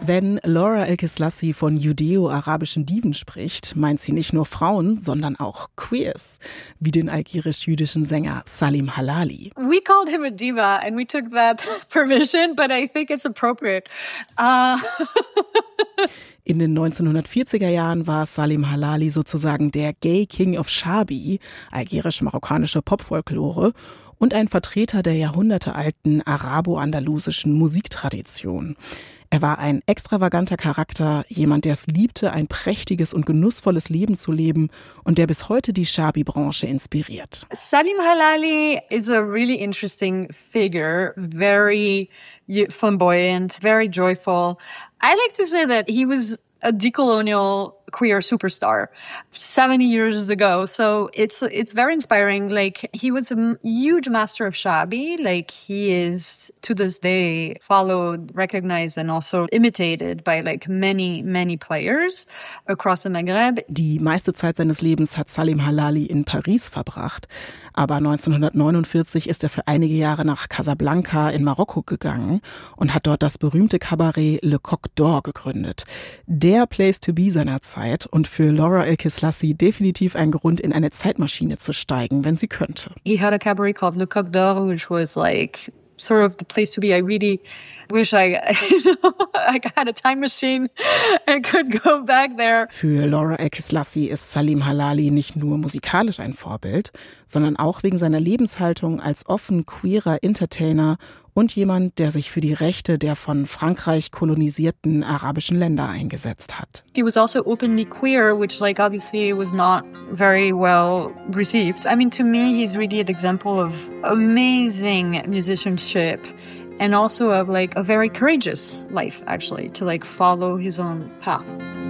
Wenn Laura El-Kislassi von judäo-arabischen Diven spricht, meint sie nicht nur Frauen, sondern auch Queers, wie den algerisch-jüdischen Sänger Salim Halali. We called him a diva and we took that permission, but I think it's appropriate. In den 1940er Jahren war Salim Halali sozusagen der Gay King of Shabi, algerisch-marokkanische Popfolklore, und ein Vertreter der jahrhundertealten arabo-andalusischen Musiktradition. Er war ein extravaganter Charakter, jemand, der es liebte, ein prächtiges und genussvolles Leben zu leben und der bis heute die Shabi-Branche inspiriert. Salim Halali is a really interesting figure, very flamboyant, very joyful. I like to say that he was a decolonial queer superstar 70 years ago. So it's very inspiring. Like, he was a huge master of Shabi. Like, he is to this day followed, recognized and also imitated by like many, many players across the Maghreb. Die meiste Zeit seines Lebens hat Salim Halali in Paris verbracht. Aber 1949 ist er für einige Jahre nach Casablanca in Marokko gegangen und hat dort das berühmte Kabarett Le Coq d'Or gegründet. Der Place to be seiner Zeit und für Laura El-Kislassi definitiv ein Grund, in eine Zeitmaschine zu steigen, wenn sie könnte. He had a cabaret called Le Coq d'Or, which was like sort of the place to be. I really wish I had a time machine and could go back there. Für Laura El-Kislassi ist Salim Halali nicht nur musikalisch ein Vorbild, sondern auch wegen seiner Lebenshaltung als offen queerer Entertainer und jemand, der sich für die Rechte der von Frankreich kolonisierten arabischen Länder eingesetzt hat. He was also openly queer, which like obviously was not very well received. I mean, to me, he's really an example of amazing musicianship and also of like a very courageous life, actually, to like follow his own path.